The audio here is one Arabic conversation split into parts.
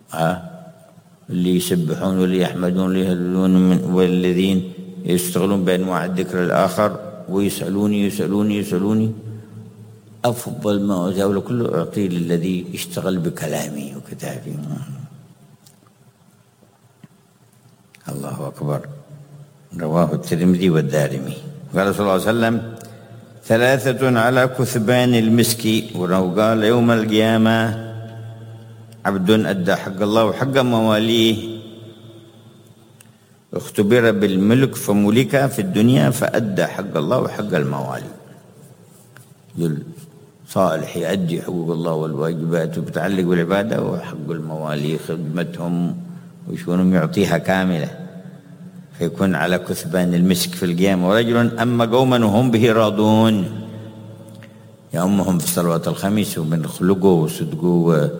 اللي يسبحون واللي يحمدون واللي يهللون والذين يشتغلون بأنواع الذكر الآخر ويسألوني أفضل ما أجاوله كله أعطيه للذي اشتغل بكلامي وكتابي. الله أكبر. رواه الترمذي والدارمي. قال صلى الله عليه وسلم: 3 على كثبان المسك. ولو قال يوم القيامة: عبد أدى حق الله وحق مواليه، اختبر بالملك فملك في الدنيا فأدى حق الله وحق الموالي. صالح يؤدي حقوق الله والواجبات وبتعلق بالعبادة، وحق الموالي خدمتهم وشونهم يعطيها كاملة، فيكون على كثبان المسك في القيامة. ورجل أما قوما وهم به راضون، يأمهم في الصلوات الخمس ومن خلقه وصدقه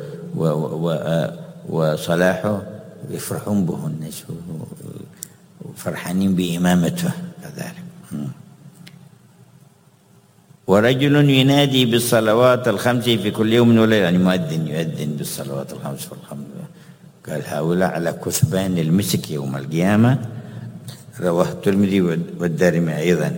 وصلاحه، يفرحون به الناس وفرحانين بإمامته كذلك. ورجل ينادي بالصلوات الخمس في كل يوم وليلة، يعني مؤذن يؤذن بالصلوات الخمس في الخمس. قال: هؤلاء على كثبان المسك يوم القيامة. رواه الترمذي والدارمي أيضا.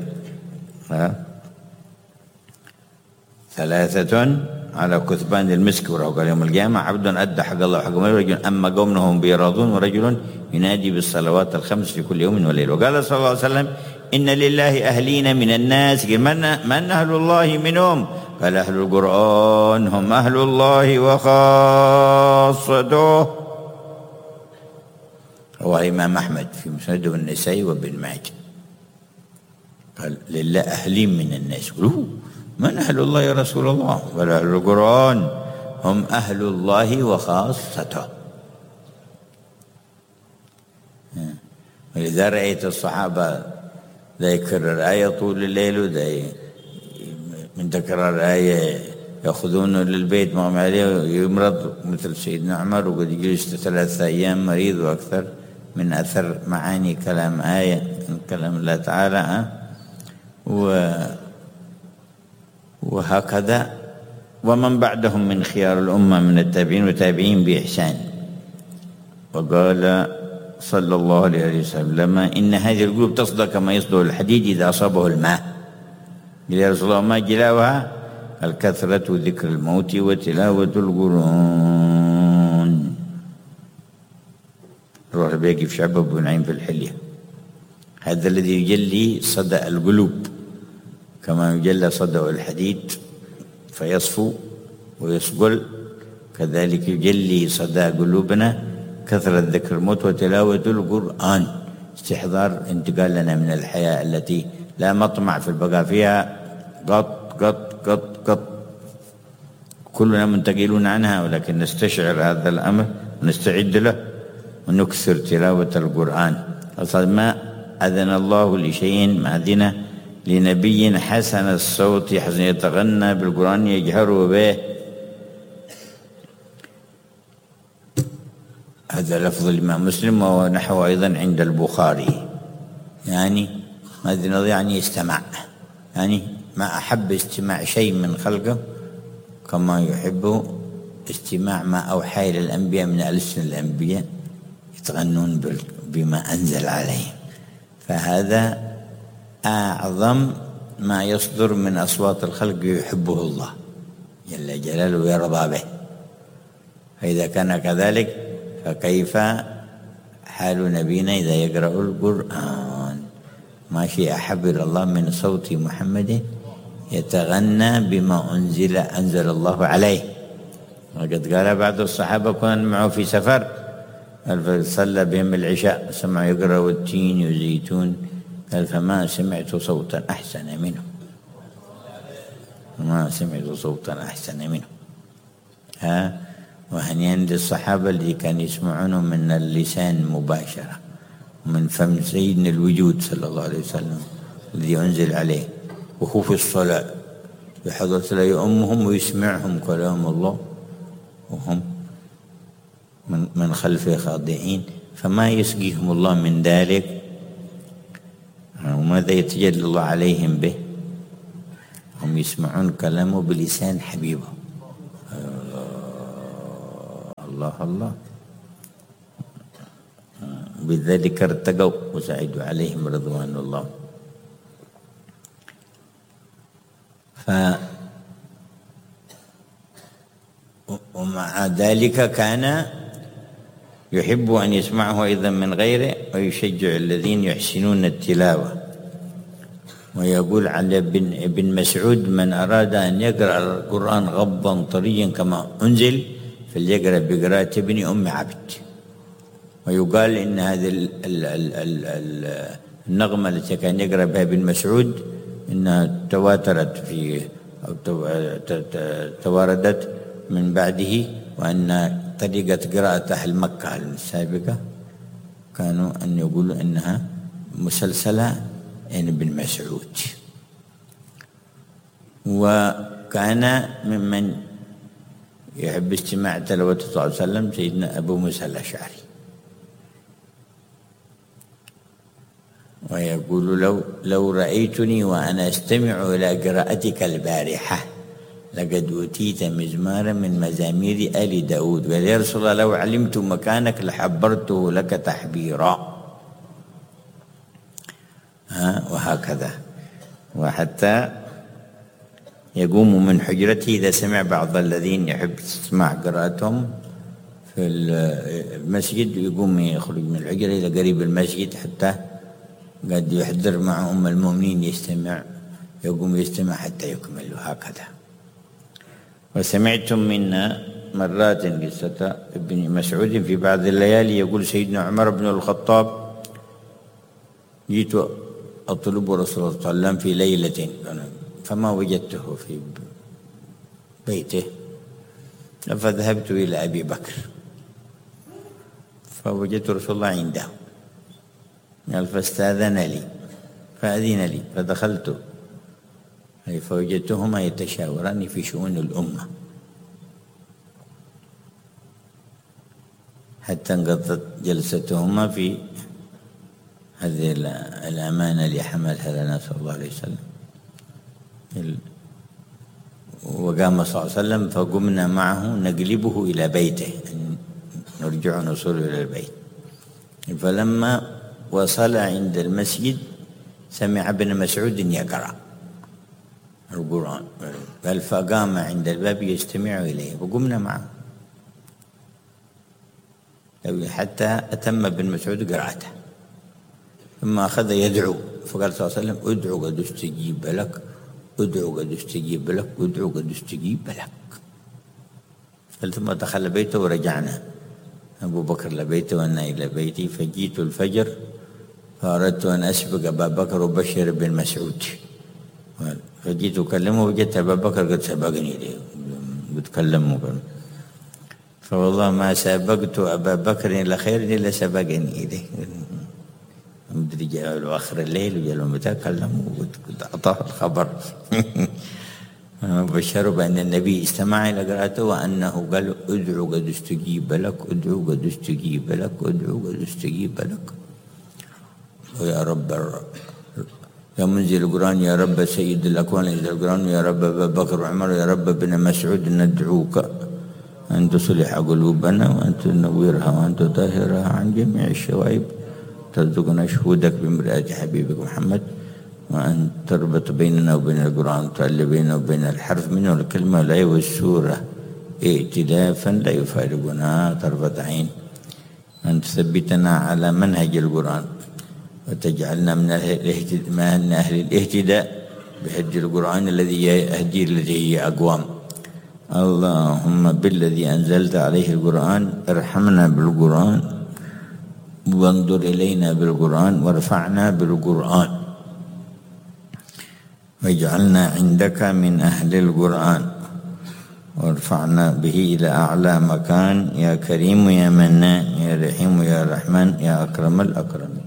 3 على كثبان المسك. وقال يوم القيامة: عبد أدى حق الله وحق مواليه، ورجل أما قومهم بيراضون، ورجل ينادي بالصلوات الخمس في كل يوم وليلة. وقال صلى الله عليه وسلم: إن لله أهلين من الناس. من أهل الله منهم؟ قال: أهل القرآن هم أهل الله وخاصته. رواه الإمام أحمد في مسنده والنسائي وابن ماجه. قال: لله أهلين من الناس. قالوا: من أهل الله يا رسول الله؟ قال: أهل القرآن هم أهل الله وخاصته. ولذا رأيت الصحابة ذا يكرر آية طول الليل، وذا من تكرر آية يأخذونه للبيت ما هم عليه يمرض، مثل سيدنا عمر وقد يجلس 3 أيام مريض وأكثر من أثر معاني كلام آية من كلام الله تعالى. وهكذا ومن بعدهم من خيار الأمة من التابعين وتابعين بإحسان. وقال صلى الله عليه وسلم: إن هذه القلوب تصدى كما يصدى الحديد إذا أصابه الماء. يا رسول الله ما جلاوها؟ الكثرة ذكر الموت وتلاوة القرآن. روح البيهقي في شعب أبو نعيم في الحلية. هذا الذي يجلي صدى القلوب كما يجلى صدى الحديد فيصفو ويصقل، كذلك يجلي صدى قلوبنا كثرة ذكر الموت وتلاوة القرآن، استحضار انتقالنا من الحياة التي لا مطمع في البقاء فيها، قط قط قط قط كلنا منتقلون عنها، ولكن نستشعر هذا الأمر ونستعد له ونكثر تلاوة القرآن. أصلا ما أذن الله لشيء معذنة لنبي حسن الصوت حسن يتغنى بالقرآن يجهر به. هذا لفظ الإمام مسلم ونحو أيضا عند البخاري. يعني ما أذن يعني استمع، يعني ما أحب استماع شيء من خلقه كما يحب استماع ما أوحى إلى الأنبياء من ألسن الأنبياء يتغنون بما أنزل عليهم. فهذا أعظم ما يصدر من أصوات الخلق يحبه الله جل جلاله ويرضى به. فإذا كان كذلك فكيف حال نبينا إذا يقرأ القرآن؟ ما شيء أحب إلى الله من صوت محمد يتغنى بما أنزل الله عليه. وقد قال بعض الصحابة كنا معه في سفر فصلى بهم العشاء سمع يقرأ والتين والزيتون، قال فما سمعت صوتا أحسن منه، ما سمعت صوتا أحسن منه. وهنيئا للصحابة اللي كانوا يسمعونه من اللسان مباشرة من فم سيدنا الوجود صلى الله عليه وسلم الذي أنزل عليه، وهو في الصلاة بحضرة الله يؤمهم ويسمعهم كلام الله وهم من خلفه خاضعين، فما يسقيهم الله من ذلك. وماذا يتجلى الله عليهم به؟ هم يسمعون كلامه بلسان حبيبه. الله الله وبذلك ارتقوا وسعدوا عليهم رضوان الله. ومع ذلك كان يحب أن يسمعه أيضا من غيره، ويشجع الذين يحسنون التلاوة. ويقول علي بن مسعود: من أراد أن يقرأ القرآن غضا طريا كما أنزل فليقرأ بقراءة ابن أم عبد. ويقال إن هذه النغمة التي كان يقرأ بها ابن مسعود إنها تواترت أو تواردت من بعده، وأن طريقة قراءة أهل مكة السابقة كانوا أن يقولوا إنها مسلسلة يعني ابن مسعود. وكان ممن يحب استماع تلاوته صلى الله عليه وسلم سيدنا أبو موسى الأشعري، ويقول: لو رأيتني وأنا أستمع إلى قراءتك البارحة لقد أوتيت مزمارا من مزامير آل داود. قال: يا رسول الله لو علمت مكانك لحبرته لك تحبيرا. وهكذا. وحتى يقوم من حجرته إذا سمع بعض الذين يحب يسمع قراءتهم في المسجد، يقوم يخرج من الحجرة إلى قريب المسجد حتى قد يحضر مع أم المؤمنين يستمع، يقوم يستمع حتى يكمل. هكذا. وسمعتم منا مرات قصة ابن مسعود في بعض الليالي. يقول سيدنا عمر بن الخطاب: جئت أطلب رسول الله صلى الله عليه وسلم في ليلة فما وجدته في بيته، فذهبت إلى أبي بكر فوجدت رسول الله عنده، فاستأذن لي فأذن لي فدخلت فوجدتهما يتشاوران في شؤون الأمة حتى انقضت جلستهما في هذه الأمانة اللي حملها لنا صلى الله عليه وسلم. وقام صلى الله عليه وسلم فقمنا معه نقلبه إلى بيته، نرجع نوصل إلى البيت. فلما وصل عند المسجد سمع ابن مسعود يقرأ القرآن، قال: فقام عند الباب يستمع إليه وقمنا معه حتى أتم ابن مسعود قراءته، ثم أخذ يدعو، فقال صلى الله عليه وسلم: ادعو قد استجيب لك، ادعو قد استجيب لك، ادعو قد استجيب لك. ثم دخل بيته ورجعنا. أبو بكر لبيته وأنا إلى بيتي، فجيت الفجر فأردت أن أسبق أبا بكر وبشر بن مسعود، فجيت أكلمه وجدت أبا بكر قد سبقني إليه بتكلم. فوالله ما سبقت أبا بكر إلى خير إلا سبقني إليه. مدري جاء آخر الليل وجاء متى كلمه وأعطاه الخبر بشروا بأن النبي استمع إلى قراءته وأنه قال: ادعو قد استجيب لك، ادعو قد استجيب لك، ادعو قد استجيب لك. ويا رب يا منزل القرآن، يا رب سيد الأكوان انزل القرآن، يا رب أبا بكر وعمر، يا رب ابن مسعود ندعوك أن تصلح قلوبنا وأن تنورها وأن تطهرها عن جميع الشوائب، ترزقنا شهودك بمرآة حبيبك محمد، وأن تربط بيننا وبين القرآن، تؤلف بيننا وبين الحرف منه الكلمة لا والسورة ائتلافا لا يفارقنا طرفة عين، أن تثبتنا على منهج القرآن وتجعلنا من أهل الاهتداء بحج القرآن الذي يهدي الذي هي أقوام. اللهم بالذي أنزلت عليه القرآن ارحمنا بالقرآن وانظر إلينا بالقرآن وارفعنا بالقرآن واجعلنا عندك من أهل القرآن وارفعنا به إلى أعلى مكان، يا كريم يا منان يا رحيم يا رحمن يا أكرم الأكرمين.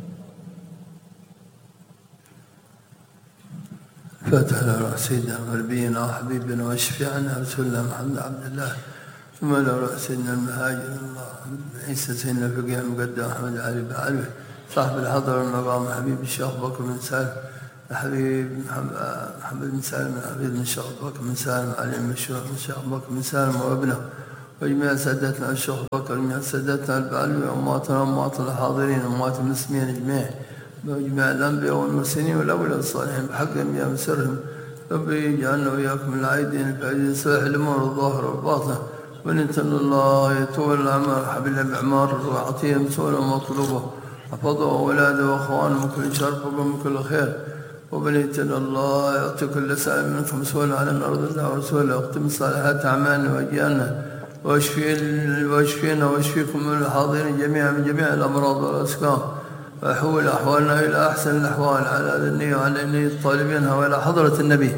فاتح على سيدنا ونبينا وحبيبنا وشفيعنا رسول الله محمد عبد الله، ثم على سيدنا المهاجر اللهم عيسى سيدنا الفقيه المقدم أحمد علي بن علوي صاحب الحضر والمقام حبيب الشيخ بكر بن سالم حبيب محمد بن سالم حبيب الشيخ بكر بن سالم علي المشهور الشيخ بكر بن سالم وابنه وجميع سادتنا الشيخ بكر، وجميع سادتنا البعلوي، وأمواتنا وأموات الحاضرين، وأموات المسلمين أجمعين، وجميع الأنبياء والمرسلين والأولياء الصالحين بحق أنبياء وسرهم. ربي اجعلنا وإياكم العائدين في عيد صلاح الأمور الظاهرة والباطنة، وننتن الله يتولى الأعمال حبل بأعمار وعطيهم سؤال ومطلوبه، حفظه وأولاده وأخوانه من كل شر ومن كل خير. وبنيتن الله يعطي كل سائل منكم سؤال على الأرض الله ورسوله، واختم الصالحات أعمالنا وأجيالنا، واشفينا واشفيكم من الحاضرين جميعا من جميع الأمراض والأسقام، وأحول أحوالنا إلى أحسن الأحوال على النية وعلى نية الطالبينها وإلى حضرة النبي.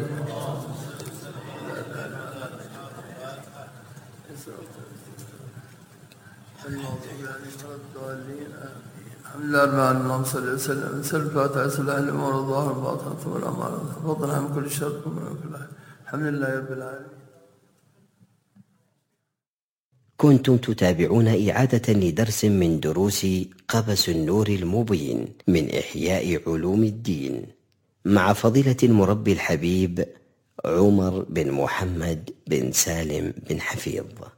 الحمد لله رب العالمين، اللهم صل وسلم الفاتحة صلاح الأمور الظاهرة والباطنة والأعمال، فضلا عن كل شر ومن كل خير. الحمد لله رب العالمين. كنتم تتابعون إعادة لدرس من دروس قبس النور المبين من إحياء علوم الدين مع فضيلة المربي الحبيب عمر بن محمد بن سالم بن حفيظ.